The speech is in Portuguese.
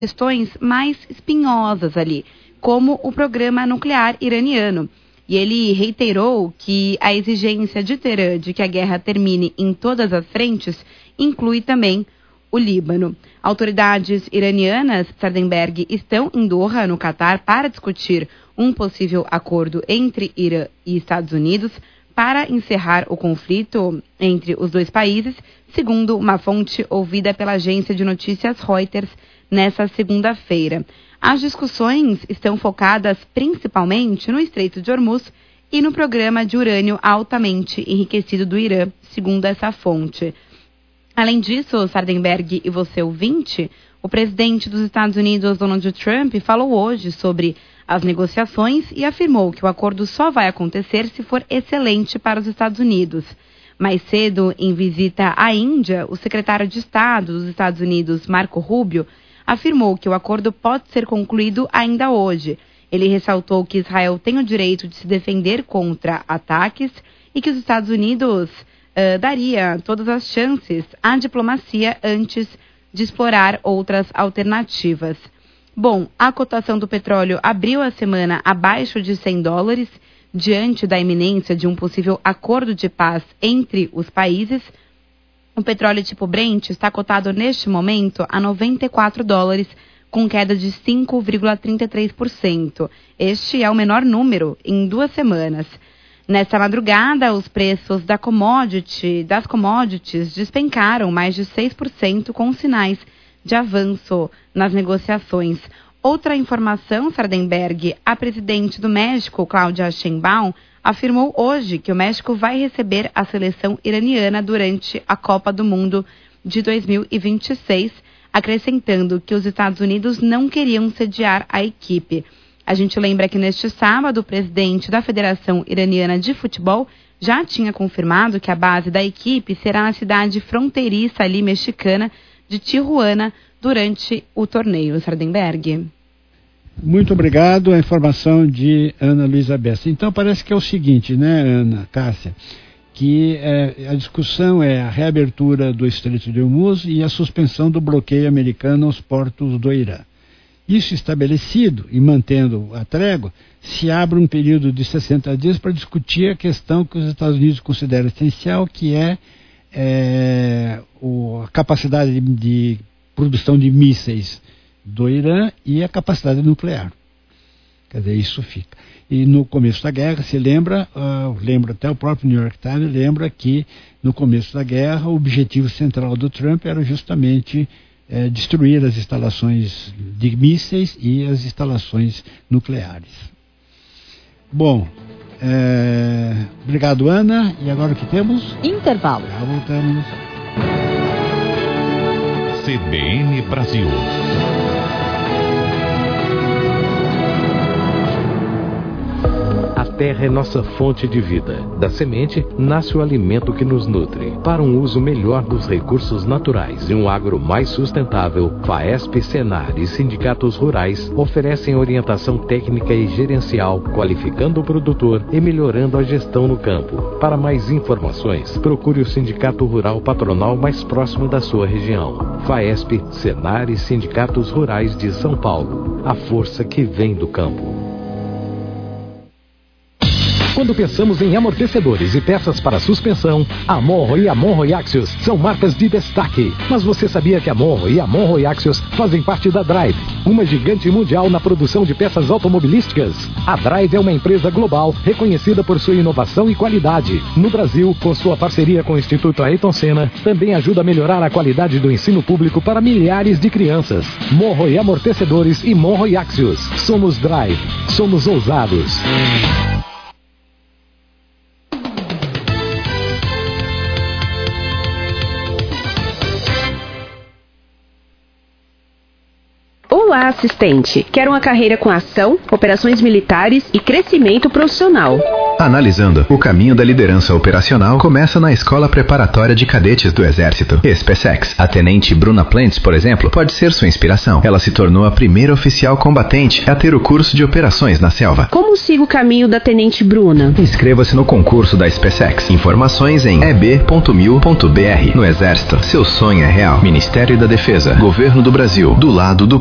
questões mais espinhosas ali, como o programa nuclear iraniano. E ele reiterou que a exigência de Teherã de que a guerra termine em todas as frentes inclui também o Líbano. Autoridades iranianas, Sardenberg, estão em Doha, no Catar, para discutir um possível acordo entre Irã e Estados Unidos para encerrar o conflito entre os dois países, segundo uma fonte ouvida pela agência de notícias Reuters nesta segunda-feira. As discussões estão focadas principalmente no Estreito de Hormuz e no programa de urânio altamente enriquecido do Irã, segundo essa fonte. Além disso, Sardenberg e você ouvinte, o presidente dos Estados Unidos, Donald Trump, falou hoje sobre as negociações e afirmou que o acordo só vai acontecer se for excelente para os Estados Unidos. Mais cedo, em visita à Índia, o secretário de Estado dos Estados Unidos, Marco Rubio, afirmou que o acordo pode ser concluído ainda hoje. Ele ressaltou que Israel tem o direito de se defender contra ataques e que os Estados Unidos daria todas as chances à diplomacia antes de explorar outras alternativas. Bom, a cotação do petróleo abriu a semana abaixo de $100, diante da iminência de um possível acordo de paz entre os países. O petróleo tipo Brent está cotado neste momento a $94, com queda de 5,33%. Este é o menor número em 2 semanas. Nesta madrugada, os preços das commodities despencaram mais de 6%, com sinais de avanço nas negociações. Outra informação, Sardenberg, a presidente do México, Claudia Sheinbaum, afirmou hoje que o México vai receber a seleção iraniana durante a Copa do Mundo de 2026, acrescentando que os Estados Unidos não queriam sediar a equipe. A gente lembra que neste sábado, o presidente da Federação Iraniana de Futebol já tinha confirmado que a base da equipe será na cidade fronteiriça ali mexicana de Tijuana durante o torneio. Sardenberg. Muito obrigado, a informação de Ana Luísa Bessa. Então parece que é o seguinte, né, Ana, Cássia, que a discussão é a reabertura do Estreito de Hormuz e a suspensão do bloqueio americano aos portos do Irã. Isso estabelecido e mantendo a trégua, se abre um período de 60 dias para discutir a questão que os Estados Unidos consideram essencial, que é a capacidade de produção de mísseis do Irã e a capacidade nuclear. Quer dizer, isso fica. E no começo da guerra, se lembra até o próprio New York Times lembra que no começo da guerra o objetivo central do Trump era justamente destruir as instalações de mísseis e as instalações nucleares. Bom, obrigado, Ana. E agora o que temos? Intervalo. Já voltamos. CBN Brasil. A terra é nossa fonte de vida. Da semente nasce o alimento que nos nutre. Para um uso melhor dos recursos naturais e um agro mais sustentável, FAESP, Senar e sindicatos rurais oferecem orientação técnica e gerencial, qualificando o produtor e melhorando a gestão no campo. Para mais informações, procure o sindicato rural patronal mais próximo da sua região. FAESP, Senar e sindicatos rurais de São Paulo. A força que vem do campo. Quando pensamos em amortecedores e peças para suspensão, a Monroe e a Monroe Axios são marcas de destaque. Mas você sabia que a Monroe e a Monroe Axios fazem parte da Drive, uma gigante mundial na produção de peças automobilísticas? A Drive é uma empresa global reconhecida por sua inovação e qualidade. No Brasil, com sua parceria com o Instituto Ayrton Senna, também ajuda a melhorar a qualidade do ensino público para milhares de crianças. Monroe Amortecedores e Monroe Axios. Somos Drive. Somos ousados. Olá, assistente. Quero uma carreira com ação, operações militares e crescimento profissional. Analisando, o caminho da liderança operacional começa na Escola Preparatória de Cadetes do Exército, SpaceX. A tenente Bruna Plentes, por exemplo, pode ser sua inspiração. Ela se tornou a primeira oficial combatente a ter o curso de operações na selva. Como sigo o caminho da tenente Bruna? Inscreva-se no concurso da SpaceX. Informações em eb.mil.br. No Exército, seu sonho é real. Ministério da Defesa, Governo do Brasil, do lado do